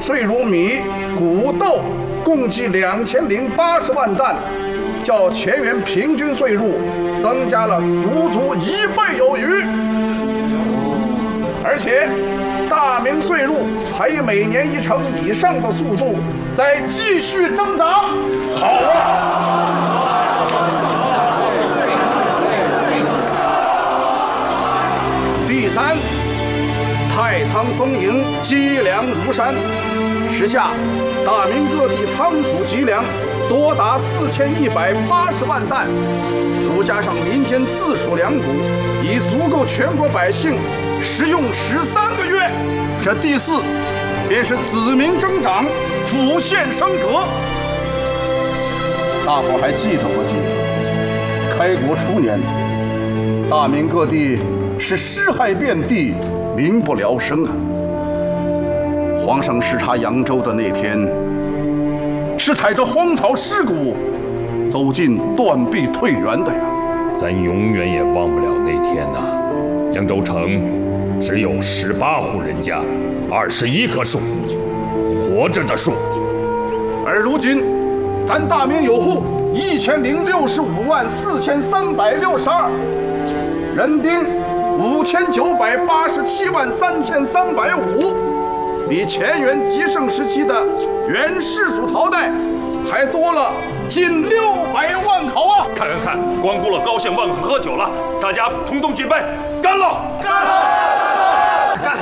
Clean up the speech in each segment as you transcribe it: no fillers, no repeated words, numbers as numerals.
税入米、谷豆共计2080万担，较前元平均税入增加了足1倍有余。而且，大明税入还以每年1成以上的速度在继续增长。好啊！第三，太仓丰盈，积粮如山。时下，大明各地仓储积粮多达4180万担，如加上民间自储粮谷，已足够全国百姓食用13个月。这第四，便是子民增长，府县升格。大伙还记得不记得？开国初年，大明各地是尸骸遍地，民不聊生啊！皇上视察扬州的那天，是踩着荒草尸骨走进断壁退园的呀。 咱永远也忘不了那天呐！扬州城只有18户人家，21棵树，活着的树。 而如今，咱大明有户1065万4362，人丁5987万3305，比前元极盛时期的元世祖朝代还多了近600万口啊！ 看，光顾了高兴忘了喝酒了，大家统统举杯，干了！干！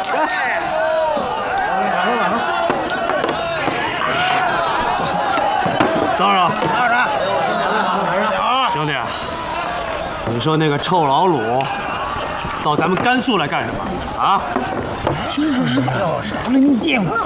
当然，兄弟，你说那个臭老鲁到咱们甘肃来干什么啊？ 听说是找了密件我。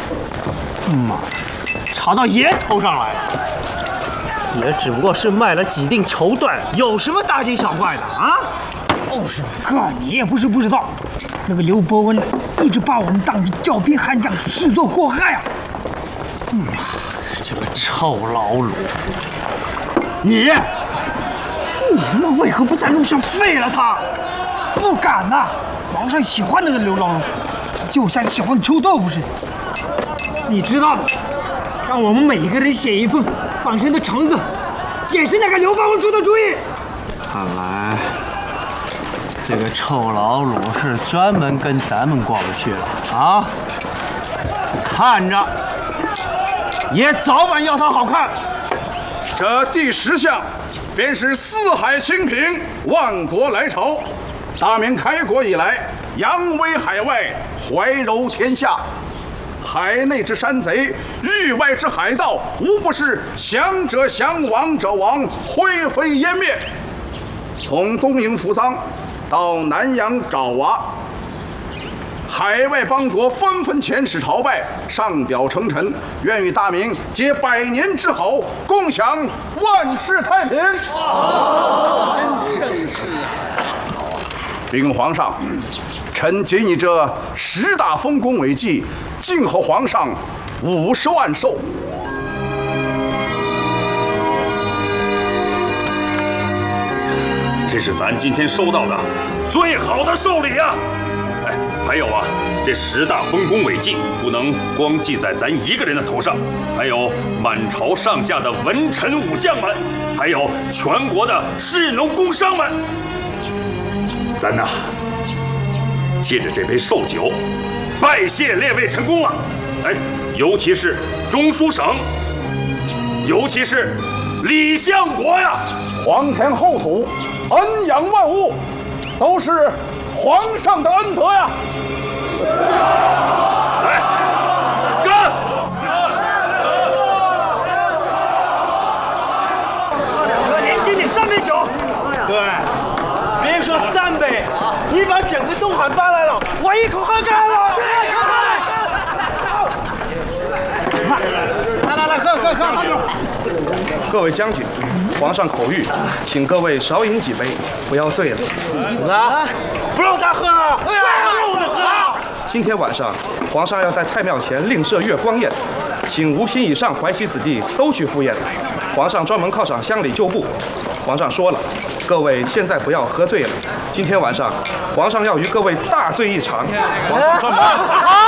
查到爷头上来了，也只不过是卖了几锭绸缎，有什么大惊小怪的啊？ 就是哥，你也不是不知道，那个刘伯温一直把我们当成教兵悍将，视作祸害啊。 这个臭老鲁，你们为何不在路上废了他？不敢呐！皇上喜欢那个刘老鲁，就像喜欢臭豆腐似的。你知道的，让我们每一个人写一份放生的橙子，也是那个刘伯温出的主意。 看来这个臭老鲁是专门跟咱们过不去了啊！看着，爷早晚要他好看。 这第10项，便是四海清平，万国来朝。大明开国以来，扬威海外，怀柔天下。海内之山贼，域外之海盗，无不是降者降，亡者亡，灰飞烟灭。从东瀛扶桑到南洋爪哇，海外邦国纷纷遣使朝拜，上表称臣，愿与大明结100年之好，共享万世太平。真盛世啊！禀皇上，臣谨以这10大丰功伟绩，敬候皇上50万寿。 这是咱今天收到的最好的寿礼啊！哎，还有啊，这10大丰功伟绩不能光记在咱一个人的头上，还有满朝上下的文臣武将们，还有全国的士农工商们。咱呐，借着这杯寿酒，拜谢列位臣工了。哎，尤其是中书省，尤其是李相国呀， 皇天厚土，恩养万物，都是皇上的恩德呀！ 来，干！ 我连敬你3杯酒。各位，别说3杯，你把整个东海搬来了，我一口喝干了。来，喝！ 各位将军，皇上口谕，请各位少饮几杯，不要醉了。 不让咱喝了，不让我们喝了。 今天晚上，皇上要在太庙前另设月光宴，请5品以上淮西子弟都去赴宴。皇上专门犒赏乡里旧部。皇上说了，各位现在不要喝醉了。今天晚上，皇上要与各位大醉一场。皇上专门。